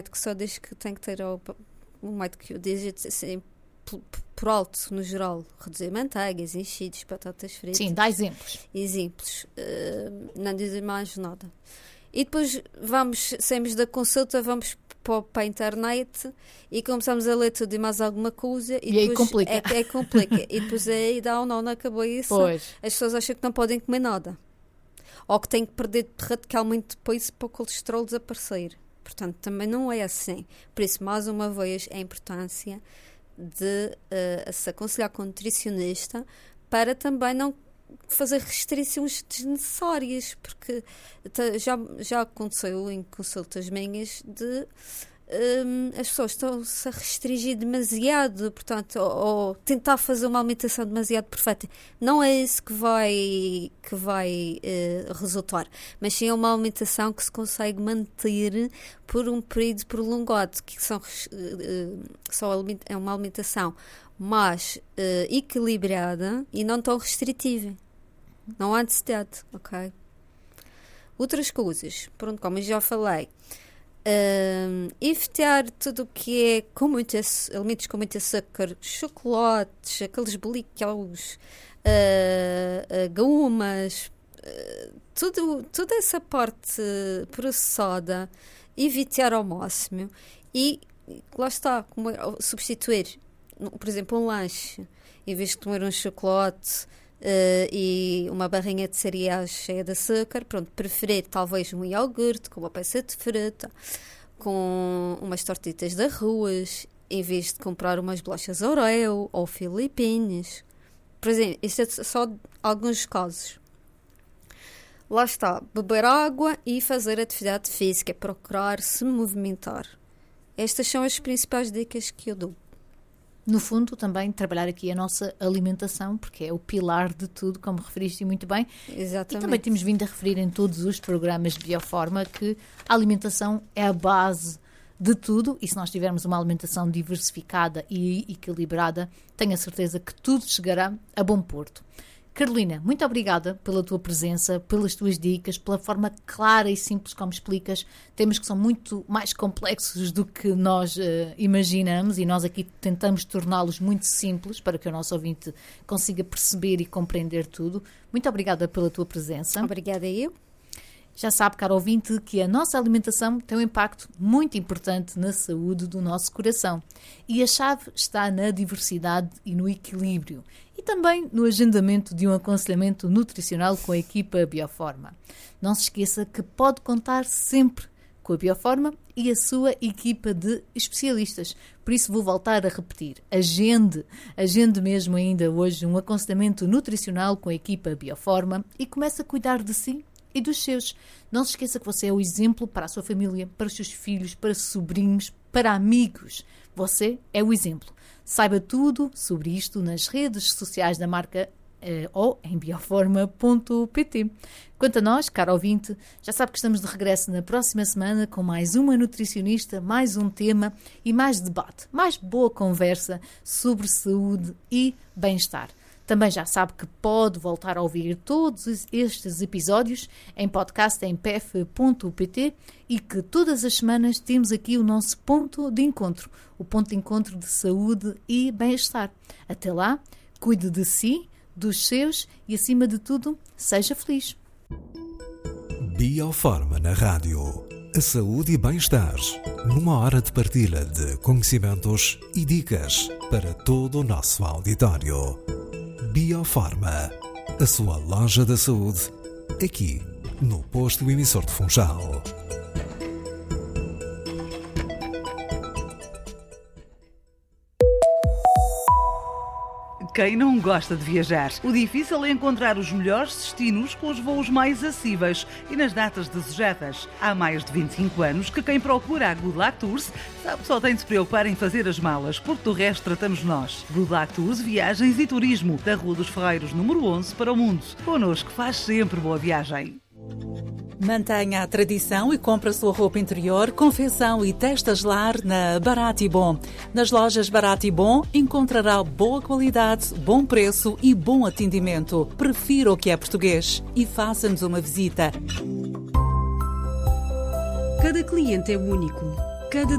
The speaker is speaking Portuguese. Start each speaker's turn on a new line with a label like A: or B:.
A: que só diz que tem que ter o médico que o diz assim, por alto, no geral, reduzir manteigas, enchidos, batatas fritas.
B: Sim, dá exemplos.
A: Exemplos. Não dizem mais nada. E depois saímos da consulta, vamos para a internet e começamos a ler tudo e mais alguma coisa. E
B: aí
A: depois
B: complica.
A: Complica. E depois aí dá um nó na cabeça.
B: Pois.
A: As pessoas acham que não podem comer nada. Ou que têm que perder radicalmente peso para o colesterol desaparecer. Portanto, também não é assim. Por isso, mais uma vez, a importância de se aconselhar com um nutricionista para também não fazer restrições desnecessárias, porque já aconteceu em consultas minhas de as pessoas estão-se a restringir demasiado, portanto, ou tentar fazer uma alimentação demasiado perfeita. Não é isso que vai resultar, mas sim é uma alimentação que se consegue manter por um período prolongado, é uma alimentação mais equilibrada e não tão restritiva. Não há necessidade, ok? Outras coisas, pronto, como eu já falei, evitar tudo o que é alimentos com muito açúcar, chocolates, aqueles bolicaus, gomas, toda essa parte processada, evitar ao máximo. E lá está, substituir, por exemplo, um lanche, em vez de comer um chocolate e uma barrinha de cereais cheia de açúcar, pronto, preferir talvez um iogurte com uma peça de fruta, com umas tortitas de arroz, em vez de comprar umas bolachas Oreo ou Filipinas. Por exemplo, isto é só alguns casos. Lá está, beber água e fazer atividade física, procurar se movimentar. Estas são as principais dicas que eu dou.
B: No fundo, também trabalhar aqui a nossa alimentação, porque é o pilar de tudo, como referiste muito bem.
A: Exatamente.
B: E também temos vindo a referir em todos os programas de Bioforma que a alimentação é a base de tudo, e se nós tivermos uma alimentação diversificada e equilibrada, tenho a certeza que tudo chegará a bom porto. Carolina, muito obrigada pela tua presença, pelas tuas dicas, pela forma clara e simples como explicas. Temas que são muito mais complexos do que nós imaginamos e nós aqui tentamos torná-los muito simples para que o nosso ouvinte consiga perceber e compreender tudo. Muito obrigada pela tua presença.
A: Obrigada eu.
B: Já sabe, caro ouvinte, que a nossa alimentação tem um impacto muito importante na saúde do nosso coração. E a chave está na diversidade e no equilíbrio. E também no agendamento de um aconselhamento nutricional com a equipa Bioforma. Não se esqueça que pode contar sempre com a Bioforma e a sua equipa de especialistas. Por isso vou voltar a repetir. Agende mesmo ainda hoje um aconselhamento nutricional com a equipa Bioforma e comece a cuidar de si e dos seus. Não se esqueça que você é o exemplo para a sua família, para os seus filhos, para sobrinhos, para amigos. Você é o exemplo. Saiba tudo sobre isto nas redes sociais da marca ou em bioforma.pt. Quanto a nós, caro ouvinte, já sabe que estamos de regresso na próxima semana com mais uma nutricionista, mais um tema e mais debate, mais boa conversa sobre saúde e bem-estar. Também já sabe que pode voltar a ouvir todos estes episódios em podcast em pf.pt e que todas as semanas temos aqui o nosso ponto de encontro, o ponto de encontro de saúde e bem-estar. Até lá, cuide de si, dos seus e, acima de tudo, seja feliz.
C: Bioforma na rádio. A saúde e bem-estar numa hora de partilha de conhecimentos e dicas para todo o nosso auditório. Bioforma, a sua loja da saúde, aqui no posto emissor de Funchal.
D: Quem não gosta de viajar? O difícil é encontrar os melhores destinos com os voos mais acessíveis e nas datas desejadas. Há mais de 25 anos que quem procura a Good Luck Tours sabe que só tem de se preocupar em fazer as malas, porque do resto tratamos nós. Good Luck Tours, viagens e turismo, da Rua dos Ferreiros, número 11, para o mundo. Connosco faz sempre boa viagem.
E: Mantenha a tradição e compre a sua roupa interior, confecção e testas lar na Barato e Bom. Nas lojas Barato e Bom encontrará boa qualidade, bom preço e bom atendimento. Prefira o que é português e faça-nos uma visita.
F: Cada cliente é único. cada